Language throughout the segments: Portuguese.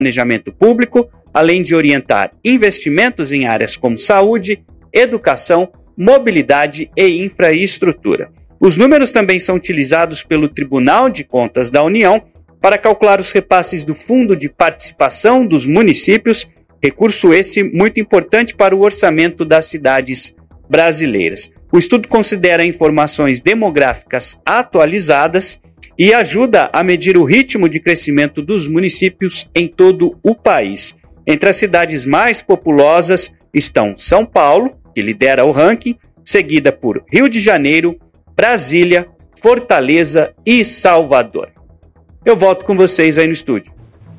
planejamento público, além de orientar investimentos em áreas como saúde, educação, mobilidade e infraestrutura. Os números também são utilizados pelo Tribunal de Contas da União para calcular os repasses do Fundo de Participação dos Municípios, recurso esse muito importante para o orçamento das cidades brasileiras. O estudo considera informações demográficas atualizadas e ajuda a medir o ritmo de crescimento dos municípios em todo o país. Entre as cidades mais populosas estão São Paulo, que lidera o ranking, seguida por Rio de Janeiro, Brasília, Fortaleza e Salvador. Eu volto com vocês aí no estúdio.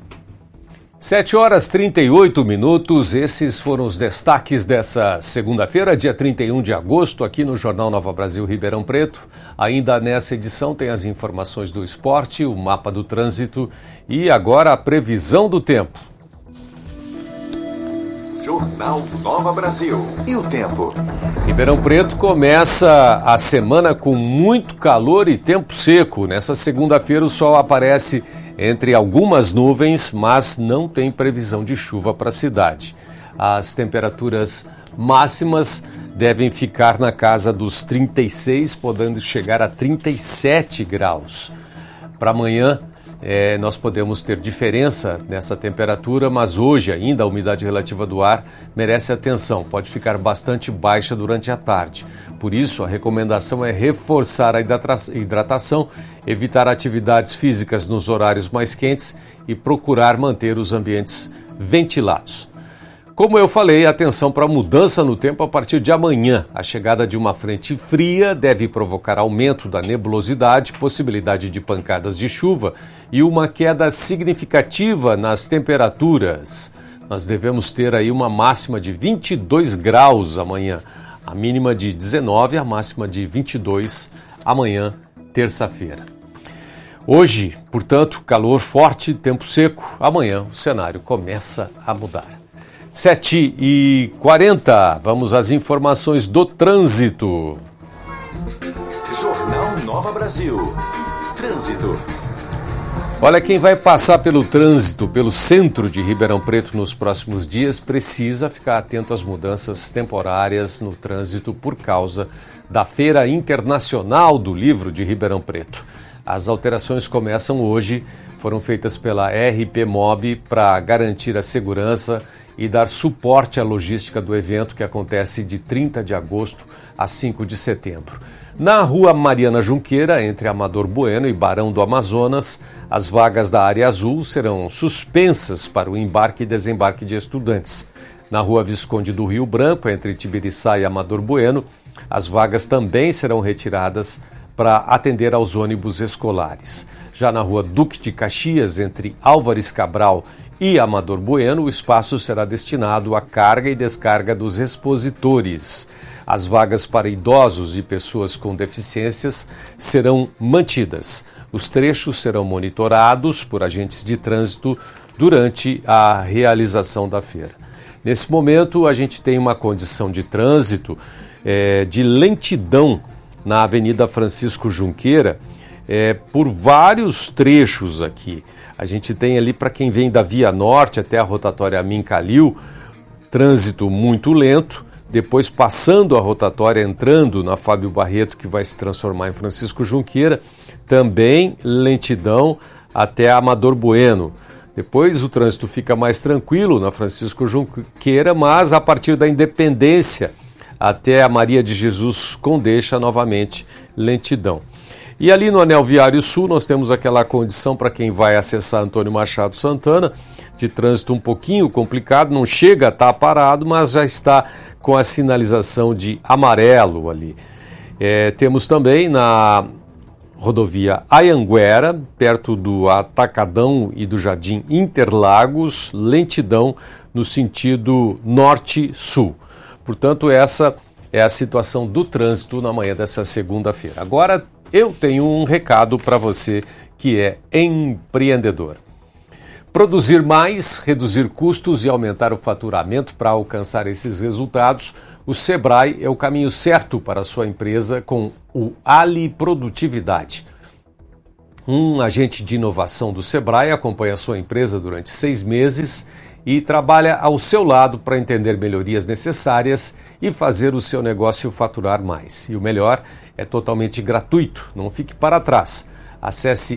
7h38, esses foram os destaques dessa segunda-feira, dia 31 de agosto, aqui no Jornal Nova Brasil Ribeirão Preto. Ainda nessa edição tem as informações do esporte, o mapa do trânsito e agora a previsão do tempo. Jornal Nova Brasil e o tempo. Ribeirão Preto começa a semana com muito calor e tempo seco. Nessa segunda-feira o sol aparece entre algumas nuvens, mas não tem previsão de chuva para a cidade. As temperaturas máximas devem ficar na casa dos 36, podendo chegar a 37 graus. Para amanhã, nós podemos ter diferença nessa temperatura, mas hoje ainda a umidade relativa do ar merece atenção, pode ficar bastante baixa durante a tarde. Por isso, a recomendação é reforçar a hidratação, evitar atividades físicas nos horários mais quentes e procurar manter os ambientes ventilados. Como eu falei, atenção para a mudança no tempo a partir de amanhã. A chegada de uma frente fria deve provocar aumento da nebulosidade, possibilidade de pancadas de chuva e uma queda significativa nas temperaturas. Nós devemos ter aí uma máxima de 22 graus amanhã, a mínima de 19, a máxima de 22 amanhã, terça-feira. Hoje, portanto, calor forte, tempo seco. Amanhã o cenário começa a mudar. 7h40, vamos às informações do trânsito. Jornal Nova Brasil. Trânsito. Olha, quem vai passar pelo trânsito, pelo centro de Ribeirão Preto nos próximos dias, precisa ficar atento às mudanças temporárias no trânsito por causa da Feira Internacional do Livro de Ribeirão Preto. As alterações começam hoje, foram feitas pela RP Mob para garantir a segurança e dar suporte à logística do evento que acontece de 30 de agosto a 5 de setembro. Na rua Mariana Junqueira, entre Amador Bueno e Barão do Amazonas, as vagas da área azul serão suspensas para o embarque e desembarque de estudantes. Na rua Visconde do Rio Branco, entre Tibiriçá e Amador Bueno, as vagas também serão retiradas para atender aos ônibus escolares. Já na rua Duque de Caxias, entre Álvares Cabral e Amador Bueno, o espaço será destinado à carga e descarga dos expositores. As vagas para idosos e pessoas com deficiências serão mantidas. Os trechos serão monitorados por agentes de trânsito durante a realização da feira. Nesse momento, a gente tem uma condição de trânsito de lentidão na Avenida Francisco Junqueira, por vários trechos aqui. A gente tem ali, para quem vem da Via Norte até a rotatória Amin Calil, trânsito muito lento. Depois, passando a rotatória, entrando na Fábio Barreto, que vai se transformar em Francisco Junqueira, também lentidão até Amador Bueno. Depois o trânsito fica mais tranquilo na Francisco Junqueira, mas a partir da Independência até a Maria de Jesus Condeixa, novamente lentidão. E ali no Anel Viário Sul nós temos aquela condição para quem vai acessar Antônio Machado Santana, de trânsito um pouquinho complicado, não chega a estar parado, mas já está com a sinalização de amarelo ali. Temos também na rodovia Anhanguera, perto do Atacadão e do Jardim Interlagos, lentidão no sentido norte-sul. Portanto, essa é a situação do trânsito na manhã dessa segunda-feira. Agora, eu tenho um recado para você que é empreendedor. Produzir mais, reduzir custos e aumentar o faturamento para alcançar esses resultados, o Sebrae é o caminho certo para a sua empresa com o Ali Produtividade. Um agente de inovação do Sebrae acompanha a sua empresa durante 6 meses e trabalha ao seu lado para entender melhorias necessárias e fazer o seu negócio faturar mais. E o melhor, é totalmente gratuito, não fique para trás. Acesse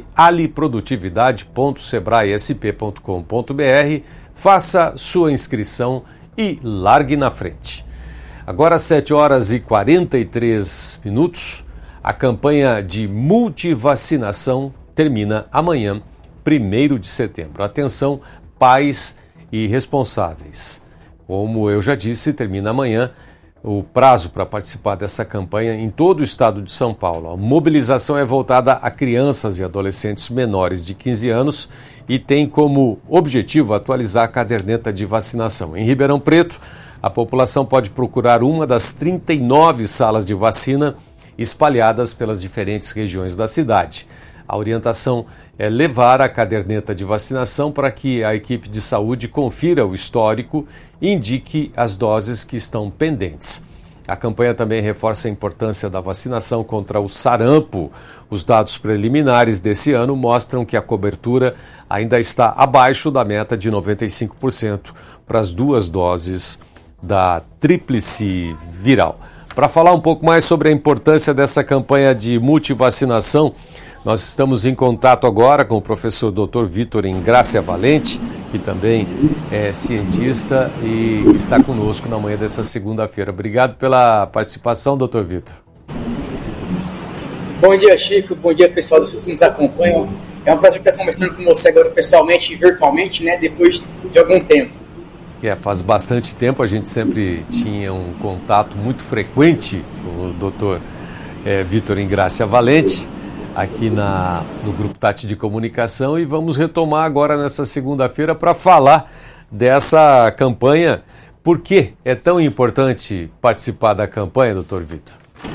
aliprodutividade.sebraesp.com.br, faça sua inscrição e largue na frente. Agora, 7h43, a campanha de multivacinação termina amanhã, 1º de setembro. Atenção, pais e responsáveis. Como eu já disse, termina amanhã o prazo para participar dessa campanha em todo o estado de São Paulo. A mobilização é voltada a crianças e adolescentes menores de 15 anos e tem como objetivo atualizar a caderneta de vacinação. Em Ribeirão Preto, a população pode procurar uma das 39 salas de vacina espalhadas pelas diferentes regiões da cidade. A orientação é levar a caderneta de vacinação para que a equipe de saúde confira o histórico e indique as doses que estão pendentes. A campanha também reforça a importância da vacinação contra o sarampo. Os dados preliminares desse ano mostram que a cobertura ainda está abaixo da meta de 95% para as 2 doses da tríplice viral. Para falar um pouco mais sobre a importância dessa campanha de multivacinação, nós estamos em contato agora com o professor Dr. Vitor Ingrácia Valente, que também é cientista e está conosco na manhã dessa segunda-feira. Obrigado pela participação, Dr. Vitor. Bom dia, Chico. Bom dia, pessoal que nos acompanham. É um prazer estar conversando com você agora pessoalmente e virtualmente, né, depois de algum tempo. Faz bastante tempo, a gente sempre tinha um contato muito frequente com o Dr. Vitor Ingrácia Valente, aqui no Grupo Tati de Comunicação, e vamos retomar agora nessa segunda-feira para falar dessa campanha. Por que é tão importante participar da campanha, doutor Vitor?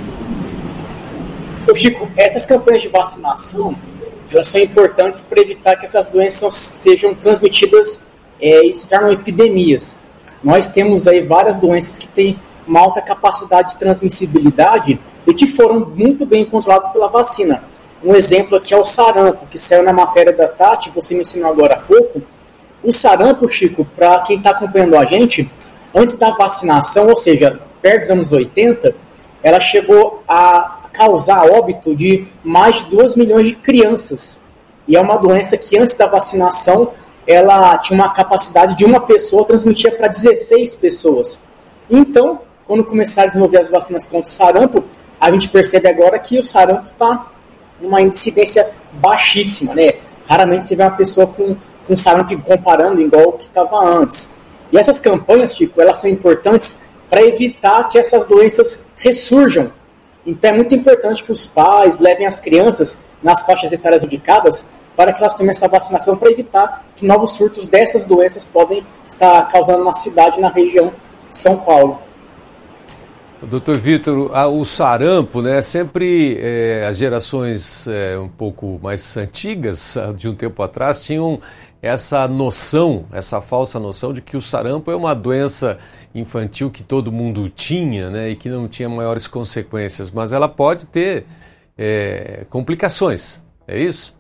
Chico, essas campanhas de vacinação, elas são importantes para evitar que essas doenças sejam transmitidas e se tornam epidemias. Nós temos aí várias doenças que têm uma alta capacidade de transmissibilidade e que foram muito bem controladas pela vacina. Um exemplo aqui é o sarampo, que saiu na matéria da Tati, você mencionou agora há pouco. O sarampo, Chico, para quem está acompanhando a gente, antes da vacinação, ou seja, perto dos anos 80, ela chegou a causar óbito de mais de 2 milhões de crianças. E é uma doença que antes da vacinação, ela tinha uma capacidade de uma pessoa transmitir para 16 pessoas. Então, quando começaram a desenvolver as vacinas contra o sarampo, a gente percebe agora que o sarampo está uma incidência baixíssima, né? Raramente você vê uma pessoa com sarampo comparando igual o que estava antes. E essas campanhas, Chico, elas são importantes para evitar que essas doenças ressurjam. Então é muito importante que os pais levem as crianças nas faixas etárias indicadas para que elas tomem essa vacinação para evitar que novos surtos dessas doenças podem estar causando na cidade e na região de São Paulo. Doutor Vitor, o sarampo, né, sempre as gerações um pouco mais antigas, de um tempo atrás, tinham essa noção, essa falsa noção de que o sarampo é uma doença infantil que todo mundo tinha, né, e que não tinha maiores consequências, mas ela pode ter complicações, é isso?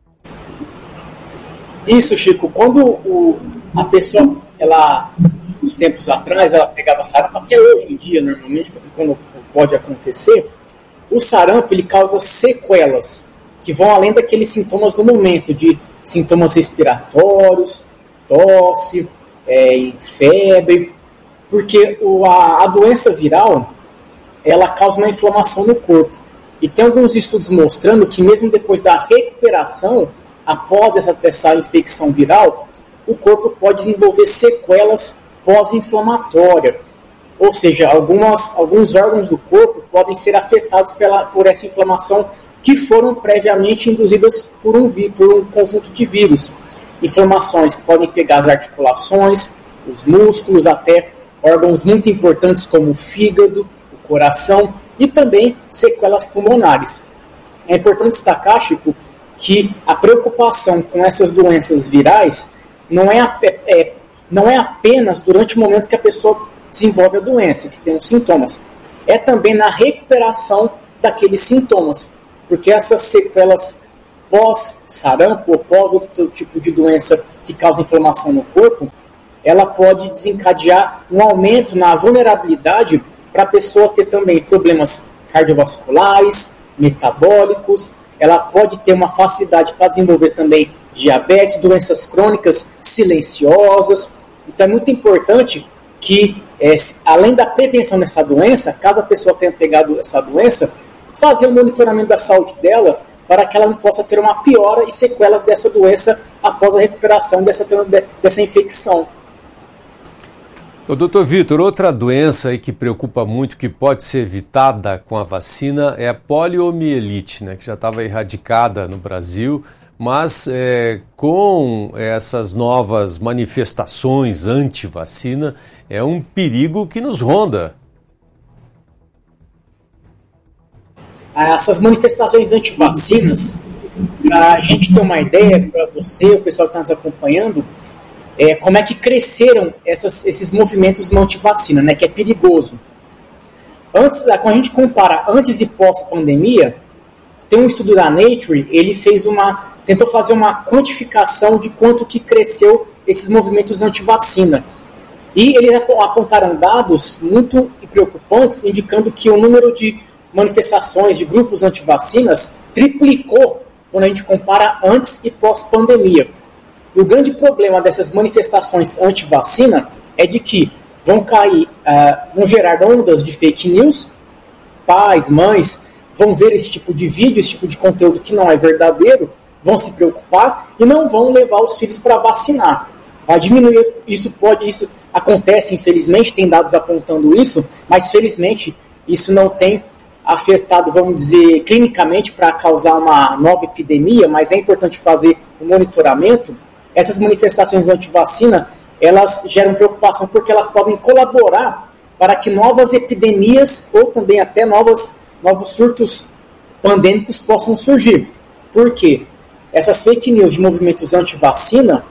Isso, Chico. Quando a pessoa, uns tempos atrás, ela pegava sarampo, até hoje em dia, normalmente, quando pode acontecer, o sarampo ele causa sequelas, que vão além daqueles sintomas do momento, de sintomas respiratórios, tosse, febre, porque a doença viral, ela causa uma inflamação no corpo. E tem alguns estudos mostrando que mesmo depois da recuperação, após essa infecção viral, o corpo pode desenvolver sequelas pós-inflamatórias. Ou seja, alguns órgãos do corpo podem ser afetados por essa inflamação que foram previamente induzidas por um conjunto de vírus. Inflamações podem pegar as articulações, os músculos, até órgãos muito importantes como o fígado, o coração e também sequelas pulmonares. É importante destacar, Chico, que a preocupação com essas doenças virais não é apenas durante o momento que a pessoa desenvolve a doença, que tem os sintomas. É também na recuperação daqueles sintomas, porque essas sequelas pós-sarampo ou pós outro tipo de doença que causa inflamação no corpo, ela pode desencadear um aumento na vulnerabilidade para a pessoa ter também problemas cardiovasculares, metabólicos, ela pode ter uma facilidade para desenvolver também diabetes, doenças crônicas silenciosas. Então é muito importante que, além da prevenção dessa doença, caso a pessoa tenha pegado essa doença, fazer o monitoramento da saúde dela para que ela não possa ter uma piora e sequelas dessa doença após a recuperação dessa infecção. Ô, doutor Vitor, outra doença aí que preocupa muito, que pode ser evitada com a vacina, é a poliomielite, né, que já estava erradicada no Brasil, mas com essas novas manifestações anti-vacina, é um perigo que nos ronda. Essas manifestações anti-vacinas, para a gente ter uma ideia, para você, o pessoal que está nos acompanhando, como é que cresceram esses movimentos anti-vacina, né, que é perigoso. Quando a gente compara antes e pós-pandemia, tem um estudo da Nature, ele tentou fazer uma quantificação de quanto que cresceu esses movimentos anti-vacina. E eles apontaram dados muito preocupantes, indicando que o número de manifestações de grupos anti-vacinas triplicou quando a gente compara antes e pós-pandemia. E o grande problema dessas manifestações anti-vacina é de que vão gerar ondas de fake news, pais, mães vão ver esse tipo de vídeo, esse tipo de conteúdo que não é verdadeiro, vão se preocupar e não vão levar os filhos para vacinar. Vai diminuir, isso acontece, infelizmente, tem dados apontando isso, mas felizmente isso não tem afetado, vamos dizer, clinicamente para causar uma nova epidemia, mas é importante fazer o monitoramento. Essas manifestações anti-vacina, elas geram preocupação porque elas podem colaborar para que novas epidemias ou também até novos surtos pandêmicos possam surgir. Por quê? Essas fake news de movimentos anti-vacina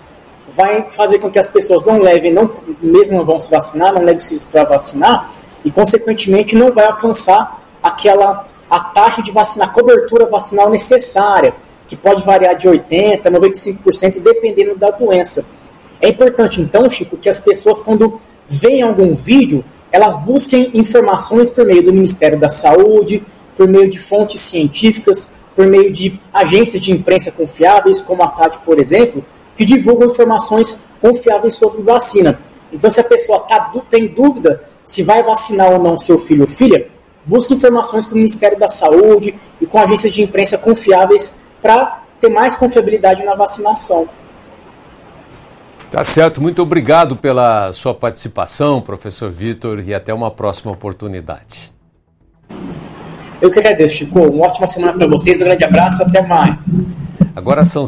vai fazer com que as pessoas mesmo não vão se vacinar, não levem os filhos para vacinar e, consequentemente, não vai alcançar a taxa de vacina, a cobertura vacinal necessária, que pode variar de 80% a 95%, dependendo da doença. É importante, então, Chico, que as pessoas, quando veem algum vídeo, elas busquem informações por meio do Ministério da Saúde, por meio de fontes científicas, por meio de agências de imprensa confiáveis, como a TAD, por exemplo, que divulgam informações confiáveis sobre vacina. Então, se a pessoa tem dúvida se vai vacinar ou não seu filho ou filha, busque informações com o Ministério da Saúde e com agências de imprensa confiáveis para ter mais confiabilidade na vacinação. Tá certo, muito obrigado pela sua participação, professor Vitor, e até uma próxima oportunidade. Eu que agradeço, Chico. Uma ótima semana para vocês, um grande abraço, até mais. Agora são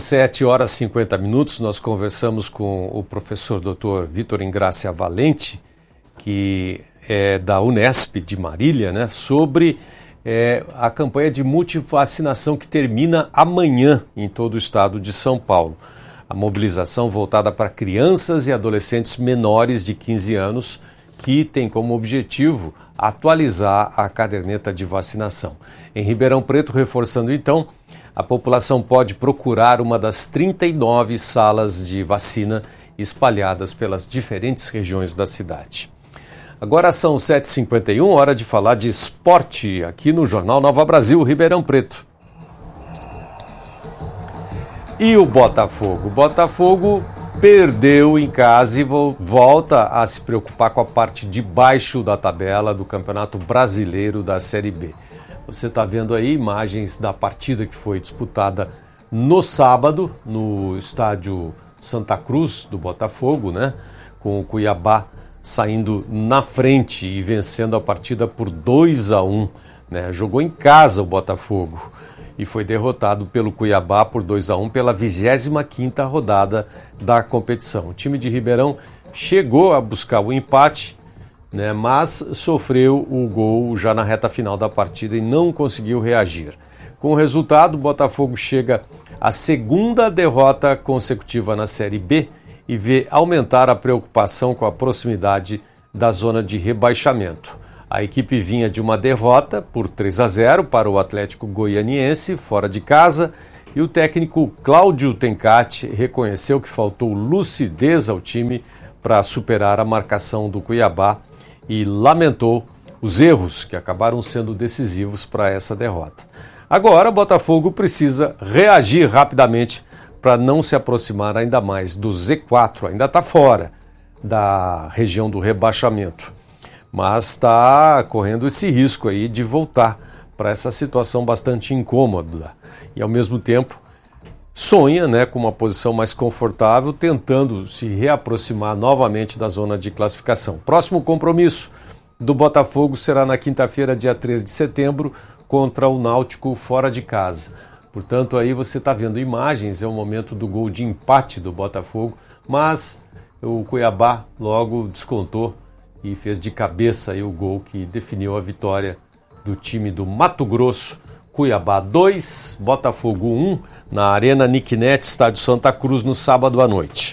7h50, nós conversamos com o professor Dr. Vitor Ingrácia Valente, que é da Unesp de Marília, né, sobre a campanha de multivacinação que termina amanhã em todo o estado de São Paulo. A mobilização voltada para crianças e adolescentes menores de 15 anos, que tem como objetivo atualizar a caderneta de vacinação. Em Ribeirão Preto, reforçando então, a população pode procurar uma das 39 salas de vacina espalhadas pelas diferentes regiões da cidade. Agora são 7h51, hora de falar de esporte aqui no Jornal Nova Brasil, Ribeirão Preto. E o Botafogo? O Botafogo perdeu em casa e volta a se preocupar com a parte de baixo da tabela do Campeonato Brasileiro da Série B. Você está vendo aí imagens da partida que foi disputada no sábado, no estádio Santa Cruz do Botafogo, né? Com o Cuiabá saindo na frente e vencendo a partida por 2-1. Né? Jogou em casa o Botafogo e foi derrotado pelo Cuiabá por 2-1 pela 25ª rodada da competição. O time de Ribeirão chegou a buscar o empate, né, mas sofreu o gol já na reta final da partida e não conseguiu reagir. Com o resultado, o Botafogo chega à segunda derrota consecutiva na Série B e vê aumentar a preocupação com a proximidade da zona de rebaixamento. A equipe vinha de uma derrota por 3-0 para o Atlético Goianiense, fora de casa, E o técnico Cláudio Tencati reconheceu que faltou lucidez ao time para superar a marcação do Cuiabá e lamentou os erros que acabaram sendo decisivos para essa derrota. Agora, o Botafogo precisa reagir rapidamente para não se aproximar ainda mais do Z4, ainda está fora da região do rebaixamento, mas está correndo esse risco aí de voltar para essa situação bastante incômoda e, ao mesmo tempo, sonha, né, com uma posição mais confortável, tentando se reaproximar novamente da zona de classificação. Próximo compromisso do Botafogo será na quinta-feira, dia 13 de setembro, contra o Náutico fora de casa. Portanto, aí você está vendo imagens, é o momento do gol de empate do Botafogo, mas o Cuiabá logo descontou e fez de cabeça aí o gol que definiu a vitória do time do Mato Grosso. Cuiabá 2, Botafogo 1, na Arena Nicknet, Estádio Santa Cruz, no sábado à noite.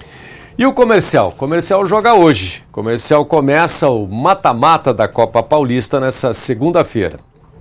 E o Comercial? O Comercial joga hoje. O Comercial começa o mata-mata da Copa Paulista nessa segunda-feira.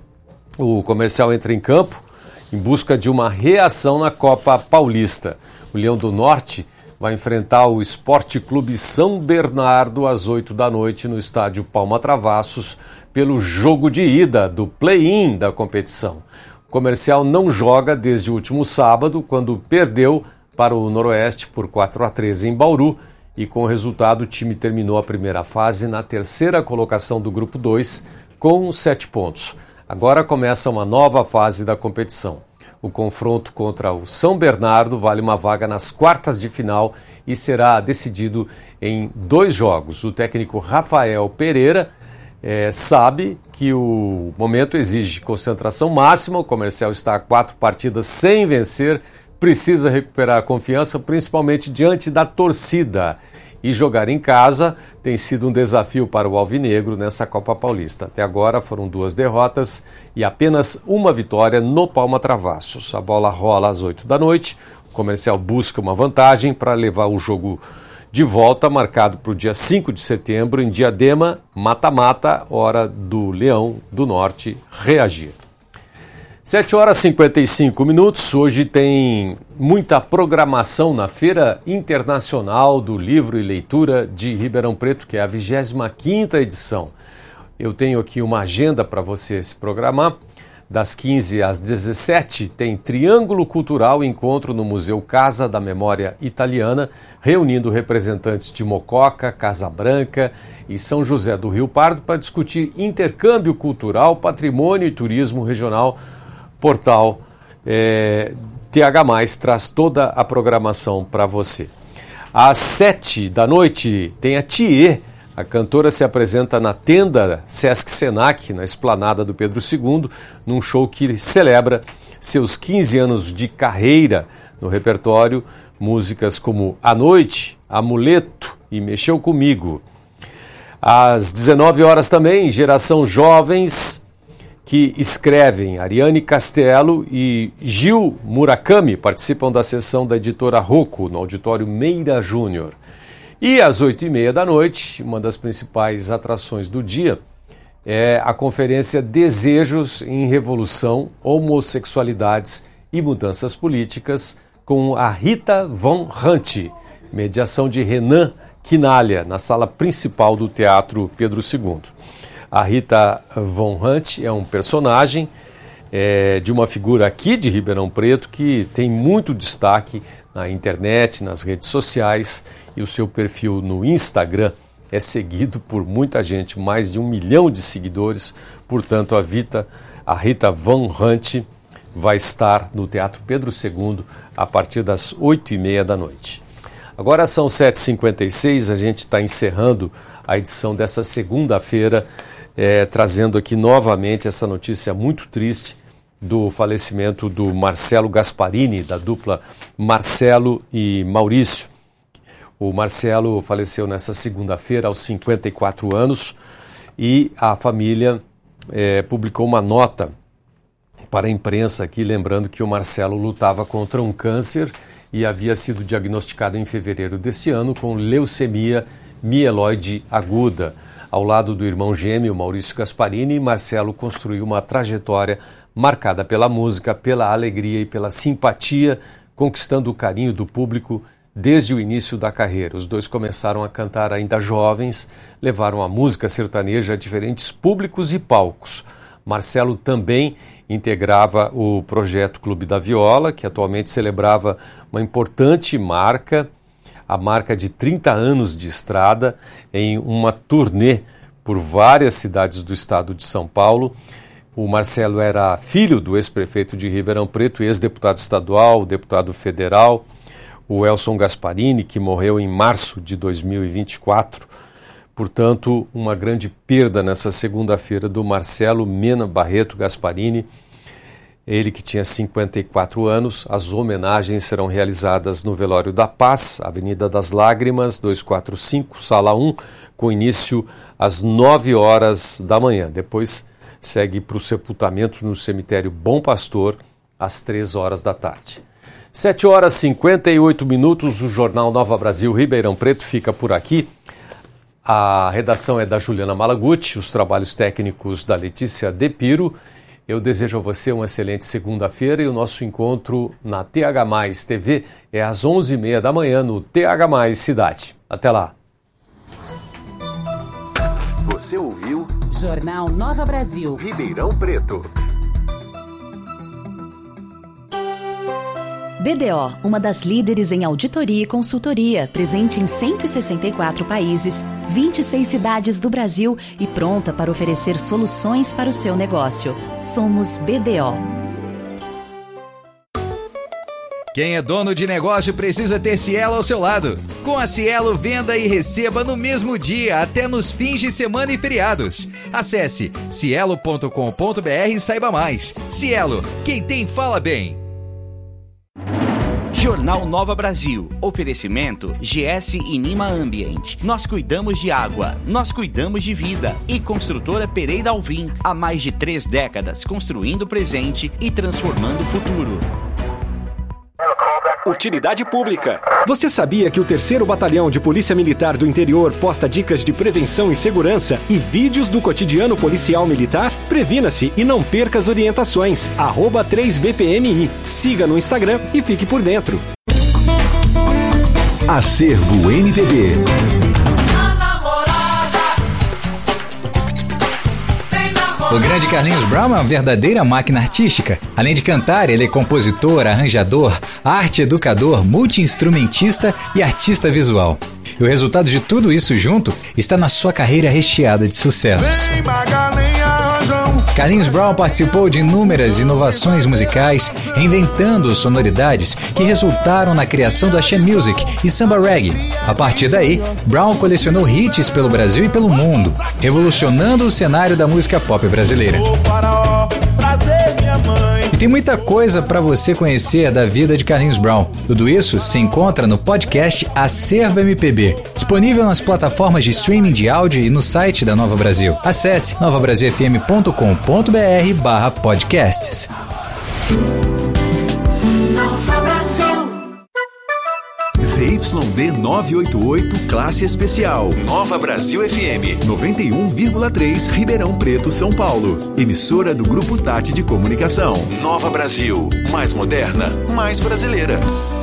O Comercial entra em campo em busca de uma reação na Copa Paulista. O Leão do Norte vai enfrentar o Esporte Clube São Bernardo às 8 da noite no estádio Palma Travassos pelo jogo de ida do play-in da competição. O Comercial não joga desde o último sábado, quando perdeu para o Noroeste por 4-13 em Bauru, e com o resultado o time terminou a primeira fase na terceira colocação do grupo 2 com 7 pontos. Agora começa uma nova fase da competição. O confronto contra o São Bernardo vale uma vaga nas quartas de final e será decidido em 2 jogos. O técnico Rafael Pereira sabe que o momento exige concentração máxima. O Comercial está a 4 partidas sem vencer, precisa recuperar a confiança, principalmente diante da torcida. E jogar em casa tem sido um desafio para o Alvinegro nessa Copa Paulista. Até agora foram 2 derrotas e apenas uma vitória no Palma Travassos. A bola rola às 8 da noite, o Comercial busca uma vantagem para levar o jogo de volta, marcado para o dia 5 de setembro, em Diadema, mata-mata, hora do Leão do Norte reagir. 7h55, hoje tem muita programação na Feira Internacional do Livro e Leitura de Ribeirão Preto, que é a 25ª edição. Eu tenho aqui uma agenda para você se programar. Das 15 às 17 tem Triângulo Cultural, encontro no Museu Casa da Memória Italiana, reunindo representantes de Mococa, Casa Branca e São José do Rio Pardo para discutir intercâmbio cultural, patrimônio e turismo regional. Portal TH+, traz toda a programação para você. Às 7 da noite tem a Thier. A cantora se apresenta na tenda Sesc Senac, na esplanada do Pedro II, num show que celebra seus 15 anos de carreira. No repertório, músicas como A Noite, Amuleto e Mexeu Comigo. Às 19 horas também, Geração Jovens, que escrevem Ariane Castelo e Gil Murakami, participam da sessão da editora Rocco, no auditório Meira Júnior. E às 8h30 da noite, uma das principais atrações do dia é a conferência Desejos em Revolução, Homossexualidades e Mudanças Políticas, com a Rita Von Hunt, mediação de Renan Quinalha, na sala principal do Teatro Pedro II. A Rita Von Hunt é um personagem de uma figura aqui de Ribeirão Preto que tem muito destaque na internet, nas redes sociais, e o seu perfil no Instagram é seguido por muita gente, mais de 1 milhão de seguidores. Portanto, a Rita Von Hunt vai estar no Teatro Pedro II a partir das 8h30 da noite. Agora são 7h56, a gente está encerrando a edição dessa segunda-feira, trazendo aqui novamente essa notícia muito triste do falecimento do Marcelo Gasparini, da dupla Marcelo e Maurício. O Marcelo faleceu nessa segunda-feira aos 54 anos e a família publicou uma nota para a imprensa aqui, lembrando que o Marcelo lutava contra um câncer e havia sido diagnosticado em fevereiro deste ano com leucemia mieloide aguda. Ao lado do irmão gêmeo Maurício Gasparini, Marcelo construiu uma trajetória marcada pela música, pela alegria e pela simpatia, conquistando o carinho do público desde o início da carreira. Os dois começaram a cantar ainda jovens, levaram a música sertaneja a diferentes públicos e palcos. Marcelo também integrava o projeto Clube da Viola, que atualmente celebrava uma importante marca, a marca de 30 anos de estrada, em uma turnê por várias cidades do estado de São Paulo. O Marcelo era filho do ex-prefeito de Ribeirão Preto, ex-deputado estadual, deputado federal, o Elson Gasparini, que morreu em março de 2024. Portanto, uma grande perda nessa segunda-feira do Marcelo Mena Barreto Gasparini, ele que tinha 54 anos. As homenagens serão realizadas no Velório da Paz, Avenida das Lágrimas, 245, Sala 1, com início às 9 horas da manhã. Depois segue para o sepultamento no cemitério Bom Pastor, às 3 horas da tarde. 7 horas e 58 minutos, o Jornal Nova Brasil Ribeirão Preto fica por aqui. A redação é da Juliana Malaguti, os trabalhos técnicos da Letícia Depiro. Eu desejo a você uma excelente segunda-feira e o nosso encontro na TH+ TV é às 11h30 da manhã no TH+ Cidade. Até lá. Você ouviu Jornal Nova Brasil Ribeirão Preto. BDO, uma das líderes em auditoria e consultoria, presente em 164 países, 26 cidades do Brasil e pronta para oferecer soluções para o seu negócio. Somos BDO. Quem é dono de negócio precisa ter Cielo ao seu lado. Com a Cielo, venda e receba no mesmo dia, até nos fins de semana e feriados. Acesse cielo.com.br e saiba mais. Cielo, quem tem fala bem. Jornal Nova Brasil. Oferecimento GS e Nima Ambient. Nós cuidamos de água, nós cuidamos de vida. E Construtora Pereira Alvim. Há mais de 3 décadas, construindo o presente e transformando o futuro. Utilidade pública. Você sabia que o 3º Batalhão de Polícia Militar do Interior posta dicas de prevenção e segurança e vídeos do cotidiano policial militar? Previna-se e não perca as orientações. @3BPMI. Siga no Instagram e fique por dentro. Acervo MPB. O grande Carlinhos Brown é uma verdadeira máquina artística. Além de cantar, ele é compositor, arranjador, arte educador, multi-instrumentista e artista visual. E o resultado de tudo isso junto está na sua carreira recheada de sucessos. Carlinhos Brown participou de inúmeras inovações musicais, reinventando sonoridades que resultaram na criação do axé music e samba reggae. A partir daí, Brown colecionou hits pelo Brasil e pelo mundo, revolucionando o cenário da música pop brasileira. E tem muita coisa para você conhecer da vida de Carlinhos Brown. Tudo isso se encontra no podcast Acervo MPB, disponível nas plataformas de streaming de áudio e no site da Nova Brasil. Acesse novabrasilfm.com.br/podcasts. ZYD 988, classe especial. Nova Brasil FM, 91,3, Ribeirão Preto, São Paulo. Emissora do Grupo Tati de Comunicação. Nova Brasil, mais moderna, mais brasileira.